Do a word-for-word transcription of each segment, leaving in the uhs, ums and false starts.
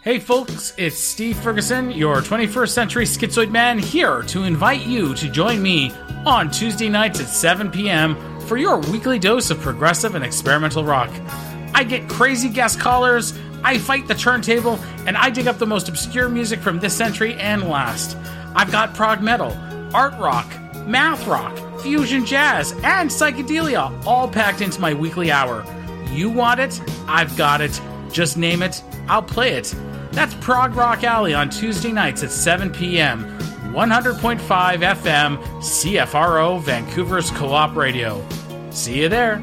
Hey folks, it's Steve Ferguson, your twenty-first century schizoid man, here to invite you to join me on Tuesday nights at seven p.m. for your weekly dose of progressive and experimental rock. I get crazy guest callers, I fight the turntable, and I dig up the most obscure music from this century and last. I've got prog metal, art rock, math rock, fusion jazz, and psychedelia all packed into my weekly hour. You want it? I've got it. Just name it, I'll play it. That's Prog Rock Alley on Tuesday nights at seven p.m. one hundred point five F M, C F R O, Vancouver's Co-op Radio. See you there.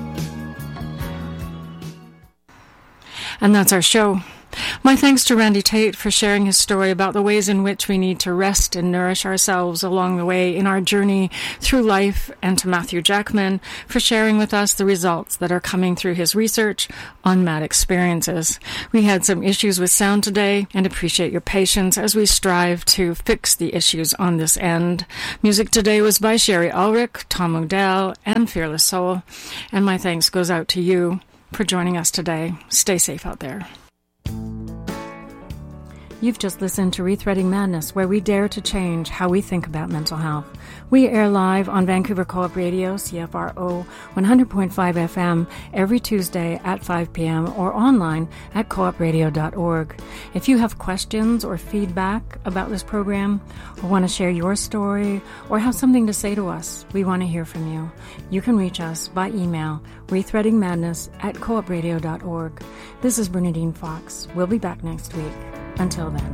And that's our show. My thanks to Randy Tate for sharing his story about the ways in which we need to rest and nourish ourselves along the way in our journey through life, and to Matthew Jackman for sharing with us the results that are coming through his research on mad experiences. We had some issues with sound today and appreciate your patience as we strive to fix the issues on this end. Music today was by Sherry Ulrich, Tom O'Dell, and Fearless Soul. And my thanks goes out to you for joining us today. Stay safe out there. You've just listened to Rethreading Madness, where we dare to change how we think about mental health. We air live on Vancouver Co-op Radio, C F R O, one hundred point five F M, every Tuesday at five p.m. or online at co op radio dot org. If you have questions or feedback about this program, or want to share your story, or have something to say to us, we want to hear from you. You can reach us by email, rethreadingmadness at co op radio dot org. This is Bernadine Fox. We'll be back next week. Until then.